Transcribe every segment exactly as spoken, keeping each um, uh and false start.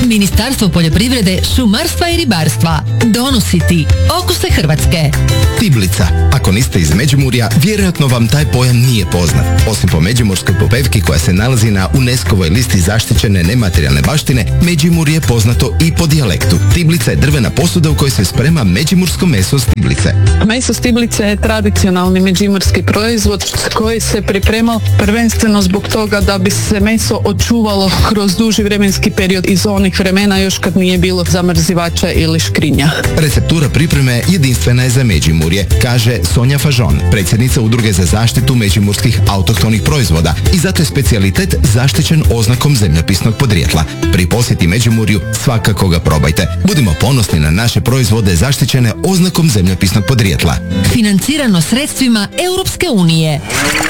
Ministarstvo poljoprivrede, šumarstva i ribarstva. Donosi ti okuse Hrvatske. Tiblica. Ako niste iz Međimurja, vjerojatno vam taj pojam nije poznat. Osim po međimurskoj popevki koja se nalazi na UNESCO-voj listi zaštićene nematerijalne baštine, Međimurje je poznato i po dijalektu. Tiblica je drvena posuda u kojoj se sprema međimursko meso s tiblice. Meso s tiblice je tradicionalni međimurski proizvod koji se pripremao prvenstveno zbog toga da bi se meso očuvalo kroz duži vremenski period iz onih vremena još kad nije bilo zamrzivača ili škrinja. Receptura pripreme jedinstvena je za Međimurje, kaže Sonja Fažon, predsjednica Udruge za zaštitu međimurskih autohtonih proizvoda, i zato je specijalitet zaštićen oznakom zemljopisnog podrijetla. Pri posjeti Međimurju svakako ga probajte. Budimo ponosni na naše proizvode zaštićene oznakom zemljopisnog podrijetla. Financirano sredstvima Europske unije.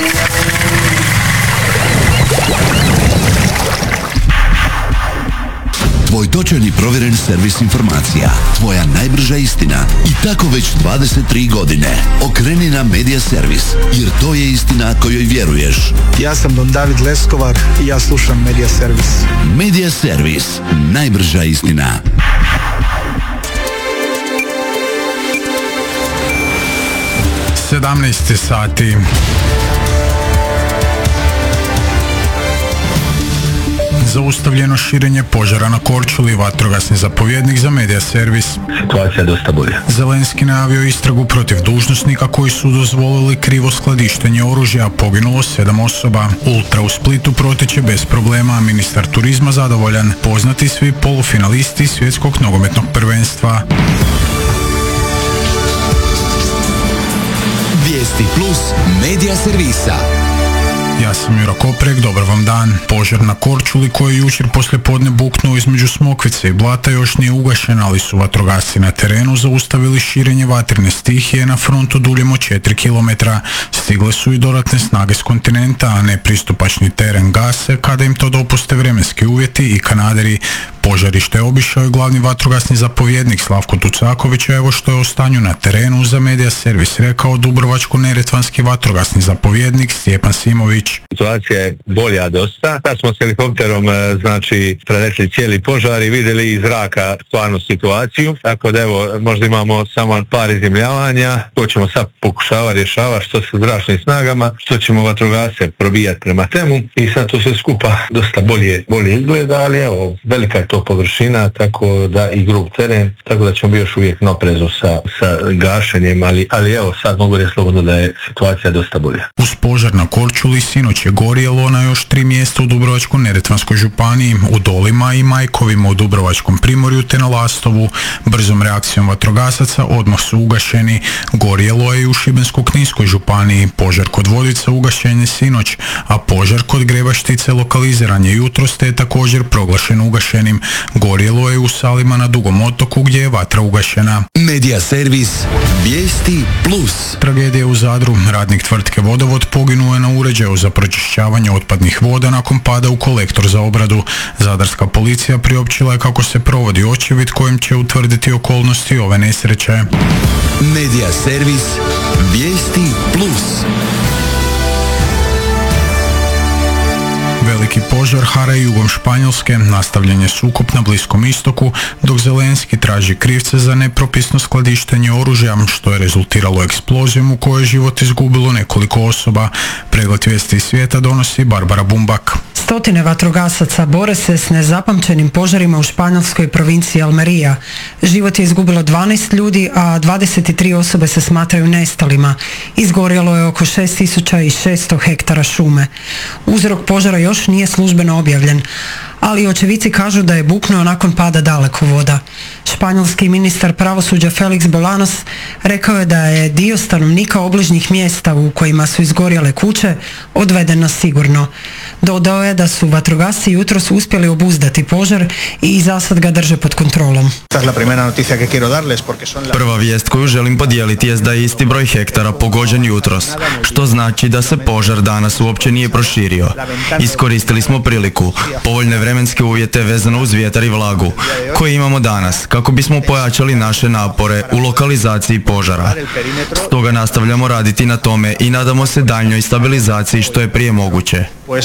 Tvoj točan i provjeren servis informacija. Tvoja najbrža istina. I tako već dvadeset tri godine. Okreni na Medija Servis, jer to je istina kojoj vjeruješ. Ja sam Don David Leskovar i ja slušam Medija Servis. Medija Servis. Najbrža istina. sedamnaest sati. Zaustavljeno širenje požara na Korčuli, vatrogasni zapovjednik za Medija Servis. Situacija je dosta bolja. Zelenski najavio istragu protiv dužnosnika koji su dozvolili krivo skladištenje oružja, a poginulo sedam osoba. Ultra u Splitu proteče bez problema, a ministar turizma zadovoljan. Poznati svi polufinalisti svjetskog nogometnog prvenstva. Vijesti plus Medija Servisa. Ja sam Jura Koprek, dobar vam dan. Požar na Korčuli koji je jučer poslijepodne buknuo između Smokvice i Blata još nije ugašen, ali su vatrogasci na terenu zaustavili širenje vatrene stihije na frontu duljem od četiri kilometra. Stigle su i dodatne snage s kontinenta, a nepristupačni teren gase kada im to dopuste vremenski uvjeti i kanaderi. Požarište je obišao i glavni vatrogasni zapovjednik Slavko Tucaković, a evo što je o stanju na terenu za Medija Servis rekao dubrovačko-neretvanski vatrogasni zapovjednik Stjepan Simović. Situacija je bolja dosta. Sad smo s helikopterom znači preletli cijeli požar i vidjeli iz zraka stvarnu situaciju. Tako da evo možda imamo samo par izimljavanja. To ćemo sad pokušavati rješavati što sa zračnim snagama, što ćemo vatrogasce probijati prema temu i sad to sve skupa dosta bolje, bolje izgleda, ali evo velika je to površina, tako da i grub teren, tako da ćemo biti još uvijek na oprezu sa, sa gašenjem, ali, ali evo sad mogu reći slobodno da je situacija dosta bolja. Uz požar na Korčuli sinoć je gorjelo na još tri mjesta u Dubrovačko-neretvanskoj županiji, u Dolima i Majkovima u Dubrovačkom primorju te na Lastovu. Brzom reakcijom vatrogasaca odmah su ugašeni. Gorjelo je i u Šibensko-kninskoj županiji. Požar kod Vodica ugašen je sinoć, a požar kod Grebaštice lokaliziran je jutros te je također proglašen ugašenim. Gorjelo je u Salima na Dugom otoku gdje je vatra ugašena. Medija Servis. Vijesti plus. Tragedija u Zadru. Radnik tvrtke Vodovod poginuo je na uređaju za pročišćavanje otpadnih voda nakon pada u kolektor za obradu. Zadarska policija priopćila je kako se provodi očevid kojim će utvrditi okolnosti ove nesreće. Medija Servis. Vijesti plus. Veliki požar hara jugom Španjolske, nastavljen je sukob na Bliskom istoku, dok Zelenski traži krivce za nepropisno skladištenje oružja, što je rezultiralo eksplozijom u kojoj je život izgubilo nekoliko osoba. Pregled vijesti iz svijeta donosi Barbara Bumbak. Stotine vatrogasaca bore se s nezapamćenim požarima u španjolskoj provinciji Almería. Život je izgubilo dvanaest ljudi, a dvadeset tri osobe se smatraju nestalima. Izgorjelo je oko šest tisuća šesto hektara šume. Uzrok požara još nije službeno objavljen, ali očevici kažu da je buknuo nakon pada dalekovoda. Španjolski ministar pravosuđa Felix Bolanos rekao je da je dio stanovnika obližnjih mjesta u kojima su izgorjele kuće odvedeno sigurno. Dodao je da su vatrogasci jutros uspjeli obuzdati požar i za sad ga drže pod kontrolom. Prva vijest koju želim podijeliti je da je isti broj hektara pogođen jutros, što znači da se požar danas uopće nije proširio. Iskoristili smo priliku, povoljne vremenske uvjete vezano uz vjetar i vlagu, koje imamo danas, kako kako bismo pojačali naše napore u lokalizaciji požara. Stoga nastavljamo raditi na tome i nadamo se daljnjoj stabilizaciji što je prije moguće.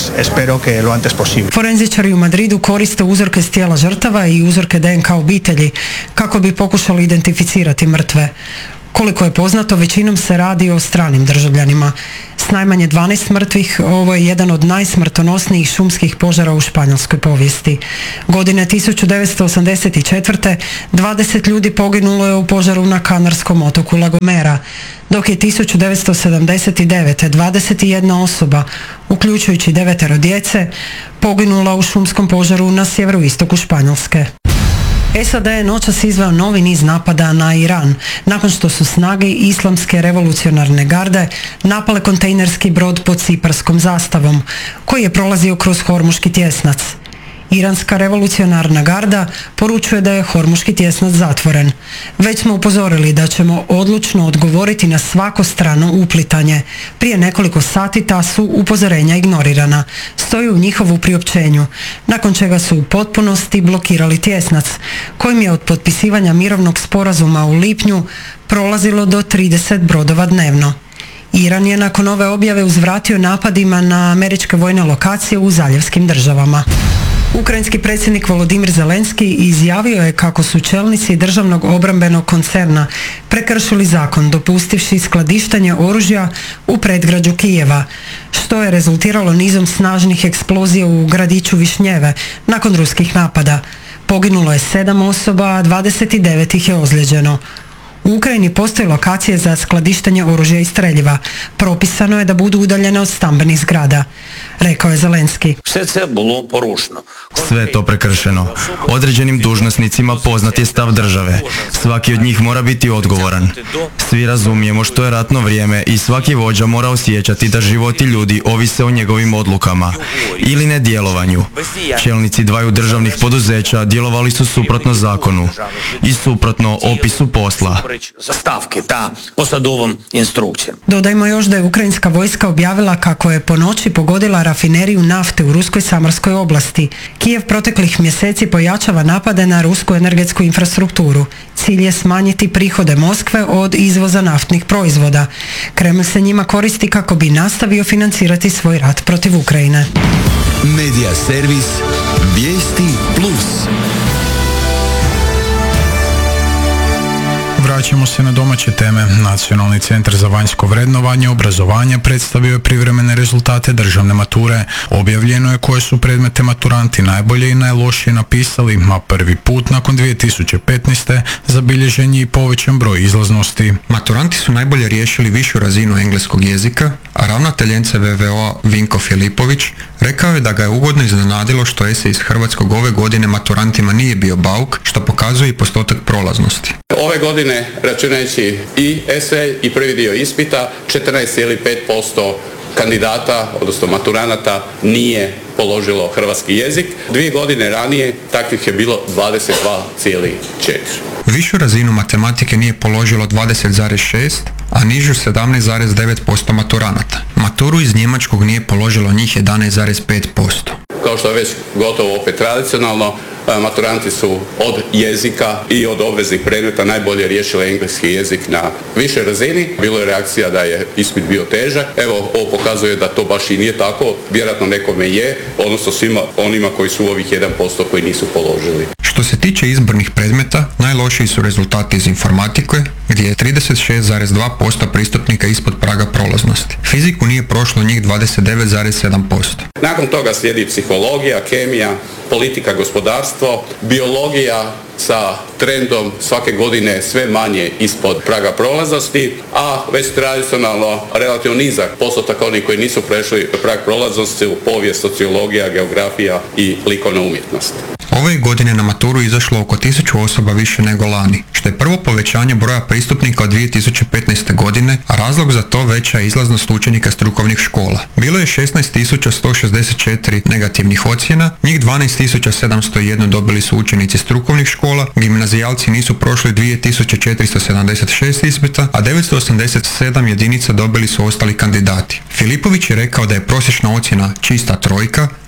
Forenzičari u Madridu koriste uzorke s tijela žrtava i uzorke D N K obitelji kako bi pokušali identificirati mrtve. Koliko je poznato, većinom se radi o stranim državljanima. S najmanje dvanaest mrtvih, ovo je jedan od najsmrtonosnijih šumskih požara u španjolskoj povijesti. Godine tisuću devetsto osamdeset četvrte. dvadeset ljudi poginulo je u požaru na kanarskom otoku La Gomera, dok je tisuću devetsto sedamdeset devete. dvadeset jedna osoba, uključujući devetero djece, poginula u šumskom požaru na sjeveroistoku Španjolske. S A D je noćas izveo novi niz napada na Iran, nakon što su snage Islamske revolucionarne garde napale kontejnerski brod pod ciparskom zastavom, koji je prolazio kroz Hormuški tjesnac. Iranska revolucionarna garda poručuje da je Hormuški tjesnac zatvoren. Već smo upozorili da ćemo odlučno odgovoriti na svako strano uplitanje. Prije nekoliko sati ta su upozorenja ignorirana. Stoji u njihovu priopćenju, nakon čega su u potpunosti blokirali tjesnac, kojim je od potpisivanja mirovnog sporazuma u lipnju prolazilo do trideset brodova dnevno. Iran je nakon ove objave uzvratio napadima na američke vojne lokacije u zaljevskim državama. Ukrajinski predsjednik Volodimir Zelenski izjavio je kako su čelnici državnog obrambenog koncerna prekršili zakon dopustivši skladištenje oružja u predgrađu Kijeva, što je rezultiralo nizom snažnih eksplozija u gradiću Višnjeve nakon ruskih napada. Poginulo je sedam osoba, a dvadeset devet ih je ozlijeđeno. U Ukrajini postoji lokacije za skladištenje oružja i streljiva. Propisano je da budu udaljene od stambenih zgrada, rekao je Zelenski. Sve je to prekršeno. Određenim dužnosnicima poznat je stav države. Svaki od njih mora biti odgovoran. Svi razumijemo što je ratno vrijeme i svaki vođa mora osjećati da životi ljudi ovise o njegovim odlukama ili nedjelovanju. Čelnici dvaju državnih poduzeća djelovali su suprotno zakonu i suprotno opisu posla. Dodajmo još da je ukrajinska vojska objavila kako je po noći pogodila rafineriju nafte u ruskoj Samarskoj oblasti. Kijev proteklih mjeseci pojačava napade na rusku energetsku infrastrukturu. Cilj je smanjiti prihode Moskve od izvoza naftnih proizvoda. Kreml se njima koristi kako bi nastavio financirati svoj rat protiv Ukrajine. Medija servis Vijesti Plus. Vraćamo se na domaće teme. Nacionalni centar za vanjsko vrednovanje obrazovanja predstavio je privremene rezultate državne mature. Objavljeno je koje su predmete maturanti najbolje i najlošije napisali, a prvi put nakon dvije tisuće petnaeste. zabilježen je i povećan broj izlaznosti. Maturanti su najbolje riješili višu razinu engleskog jezika, a ravnatelj N C V V O-a Vinko Filipović rekao je da ga je ugodno iznenadilo što esej iz hrvatskog ove godine maturantima nije bio bauk, što pokazuje i postotak prolaznosti. Ove godine, računajući i esej i prvi dio ispita, četrnaest zarez pet posto kandidata, odnosno maturanata, nije položilo hrvatski jezik. Dvije godine ranije takvih je bilo dvadeset dva zarez četiri. Višu razinu matematike nije položilo dvadeset zarez šest, a nižu sedamnaest zarez devet posto maturanata. Maturu iz njemačkog nije položilo njih jedanaest zarez pet posto. Kao što je već gotovo opet tradicionalno, maturanti su od jezika i od obveznih predmeta najbolje riješili engleski jezik na višoj razini. Bilo je reakcija da je ispit bio težak. Evo, ovo pokazuje da to baš i nije tako. Vjerojatno nekome je, odnosno svima onima koji su u ovih jedan posto koji nisu položili. Što se tiče izbornih predmeta, najlošiji su rezultati iz informatike, gdje je trideset šest zarez dva posto pristupnika ispod praga prolaznosti. Fiziku nije prošlo njih dvadeset devet zarez sedam posto. Nakon toga slijedi psihologija, kemija, politika, gospodarstvo, biologija sa trendom svake godine sve manje ispod praga prolaznosti, a već tradicionalno relativno nizak postotak onih koji nisu prešli prag prolaznosti u povijest, sociologija, geografija i likovna umjetnost. Ove godine na maturu izašlo oko tisuću osoba više nego lani, što je prvo povećanje broja pristupnika od dvije tisuće petnaeste. godine, a razlog za to veća je izlaznost učenika strukovnih škola. Bilo je šesnaest tisuća sto šezdeset četiri negativnih ocjena, njih dvanaest tisuća sedamsto jedan dobili su učenici strukovnih škola, gimnazijalci nisu prošli dvije tisuće četiristo sedamdeset šest ispita, a devetsto osamdeset sedam jedinica dobili su ostali kandidati. Filipović je rekao da je prosječna ocjena čista trojka,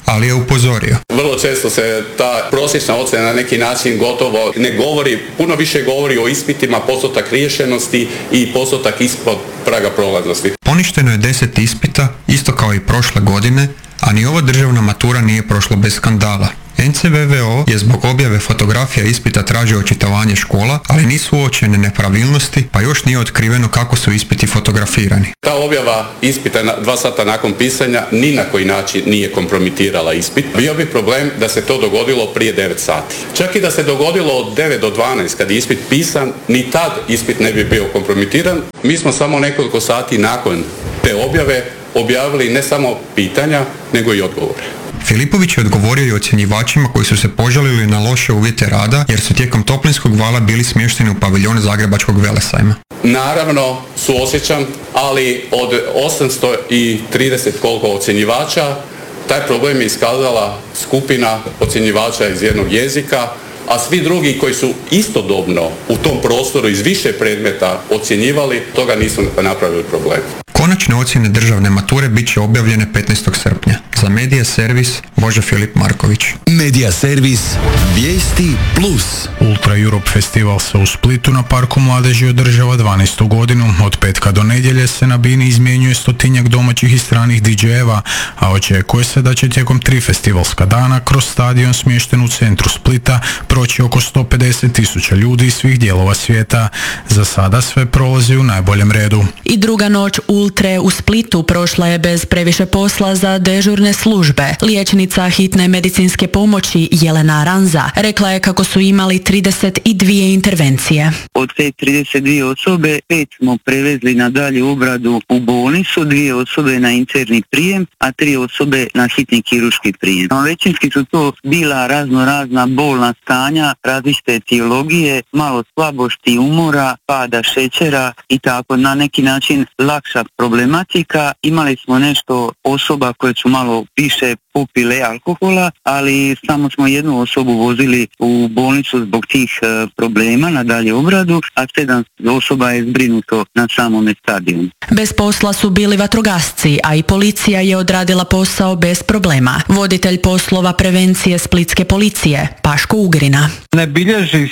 ali je upozorio. Vrlo često se ta prosječna ocjena na neki način gotovo ne govori, puno više govori o ispitima, postotak riješenosti i postotak ispod praga prolaznosti. Poništeno je deset ispita, isto kao i prošle godine, a ni ova državna matura nije prošlo bez skandala. N C V V O je zbog objave fotografija ispita tražio očitovanje škola, ali nisu uočene nepravilnosti, pa još nije otkriveno kako su ispiti fotografirani. Ta objava ispita na, dva sata nakon pisanja ni na koji način nije kompromitirala ispit. Bio bi problem da se to dogodilo prije devet sati. Čak i da se dogodilo od devet do dvanaest kad je ispit pisan, ni tad ispit ne bi bio kompromitiran. Mi smo samo nekoliko sati nakon te objave objavili ne samo pitanja, nego i odgovore. Filipović je odgovorio i ocjenjivačima koji su se požalili na loše uvjete rada jer su tijekom toplinskog vala bili smješteni u paviljonu Zagrebačkog velesajma. Naravno, suosjećam, ali od osamsto trideset koliko ocjenjivača, taj problem je iskazala skupina ocjenjivača iz jednog jezika, a svi drugi koji su istodobno u tom prostoru iz više predmeta ocjenjivali, toga nisu napravili problem. Konačne ocjene državne mature bit će objavljene petnaestog srpnja. Za Medija Servis, Božo Filip Marković. Medija Servis, vijesti plus. Ultra Europe festival se u Splitu na Parku mladeži održava dvanaestu godinu. Od petka do nedjelje se na bini izmjenjuje stotinjak domaćih i stranih didžejeva, a očekuje se da će tijekom tri festivalska dana kroz stadion smješten u centru Splita proći oko sto pedeset tisuća ljudi iz svih dijelova svijeta. Za sada sve prolazi u najboljem redu. I druga noć Ultre u Splitu prošla je bez previše posla za dežurne službe. Liječnica hitne medicinske pomoći Jelena Ranza rekla je kako su imali trideset dvije intervencije. Od te trideset dvije osobe, pet smo prevezli na dalje obradu u bolnicu, dvije osobe na interni prijem, a tri osobe na hitni kirurški prijem. No, većinski su to bila razno razna bolna stanja, različite etiologije, malo slabosti, umora, pada šećera i tako na neki način lakša problematika. Imali smo nešto osoba koje su malo više popile alkohola, ali samo smo jednu osobu vozili u bolnicu zbog tih e, problema na dalje obradu, a sedam osoba je zbrinuto na samome stadionu. Bez posla su bili vatrogasci, a i policija je odradila posao bez problema. Voditelj poslova prevencije Splitske policije, Paško Ugrina. Ne bilježi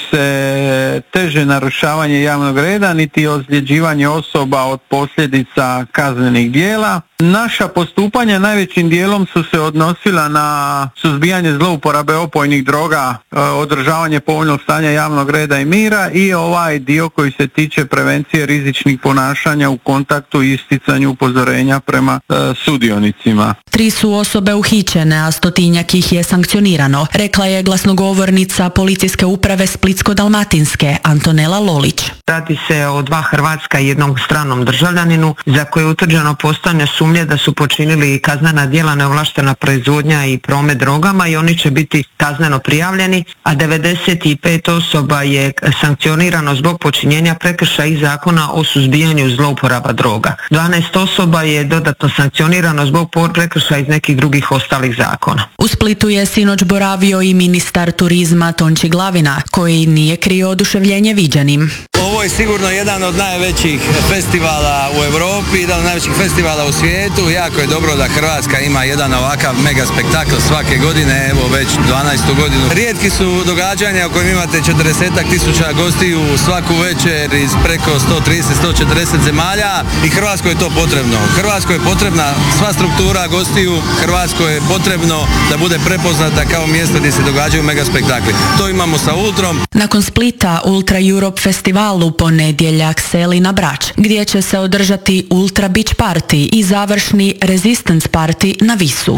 se teže narušavanje javnog reda, niti ozljeđivanje osoba od posljedica kaznenih djela. Naša postupanja najvećim dijelom su se odnosila na suzbijanje zlouporabe opojnih droga, održavanje povoljnog stanja javnog reda i mira i ovaj dio koji se tiče prevencije rizičnih ponašanja u kontaktu i isticanju upozorenja prema e, sudionicima. Tri su osobe uhićene, a stotinjak ih je sankcionirano, rekla je glasnogovornica policijske uprave Splitsko-dalmatinske Antonela Lolić. Radi se o dva hrvatska i jednom stranom državljaninu za koje je utvrđeno postojanje sumnje da su počinili kaznena djela neovlaštena proizvodnja i promet drogama i oni će biti kazneno prijavljeni, a devedeset pet osoba je sankcionirano zbog počinjenja prekršaja iz zakona o suzbijanju zlouporaba droga. dvanaest osoba je dodatno sankcionirano zbog prekršaja iz nekih drugih ostalih zakona. U Splitu je sinoć boravio i ministar turizma Tonči Glavina, koji nije krio oduševljenje viđenim. Ovo je sigurno jedan od najvećih festivala u Europi, jedan od najvećih festivala u svijetu. Jako je dobro da Hrvatska ima jedan ovakav mega spektakl svake godine, evo već dvanaestu godinu. Rijetki su događanja u kojima imate četrdeset tisuća gostiju svaku večer iz preko sto trideset do sto četrdeset zemalja i Hrvatskoj je to potrebno. Hrvatskoj je potrebna sva struktura gostiju, Hrvatskoj je potrebno da bude prepoznata kao mjesto gdje se događaju mega spektakli. To imamo sa Ultrom. Nakon Splita Ultra Europe festival u ponedjeljak seli na Brač, gdje će se održati Ultra Beach Party i završni Resistance Party na Visu.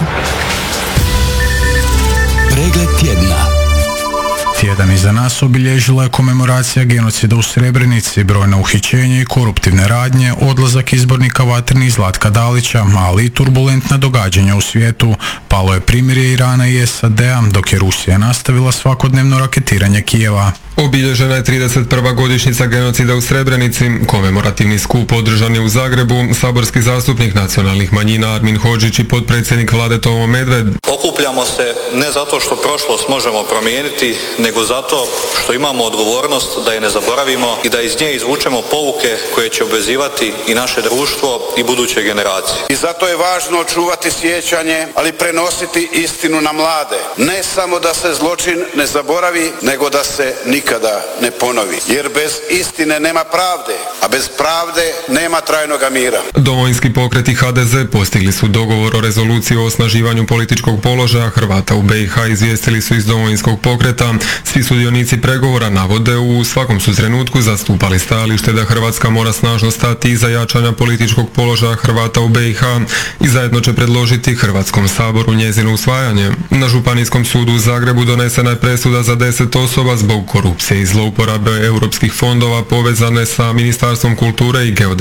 Pregled tjedna. Tjedan iza nas obilježila je komemoracija genocida u Srebrenici, brojna uhićenja i koruptivne radnje, odlazak izbornika Vatrenih Zlatka Dalića, ali i turbulentna događanja u svijetu. Palo je primirje Irana i S A D-a, dok je Rusija nastavila svakodnevno raketiranje Kijeva. Obilježena je trideset prva godišnjica genocida u Srebrenici. Komemorativni skup održan je u Zagrebu. Saborski zastupnik nacionalnih manjina Armin Hodžić i potpredsjednik Vlade Tomo Medved. Okupljamo se ne zato što prošlost možemo promijeniti, nego zato što imamo odgovornost da je ne zaboravimo i da iz nje izvučemo pouke koje će obvezivati i naše društvo i buduće generacije. I zato je važno očuvati sjećanje, ali prenositi istinu na mlade. Ne samo da se zločin ne zaboravi, nego da se nikada ne ponovi. Jer bez istine nema pravde, a bez pravde nema trajnoga mira. Domovinski pokret i ha de ze postigli su dogovor o rezoluciji o osnaživanju političkog položaja Hrvata u be i ha, izvijestili su iz Domovinskog pokreta. Svi sudionici pregovora navode u svakom su trenutku zastupali stajalište da Hrvatska mora snažno stati iza jačanja političkog položaja Hrvata u be i ha i zajedno će predložiti Hrvatskom saboru njezino usvajanje. Na Županijskom sudu u Zagrebu donesena je presuda za deset osoba zbog korupcije i zlouporabe europskih fondova povezane sa Ministarstvom kulture i geodezije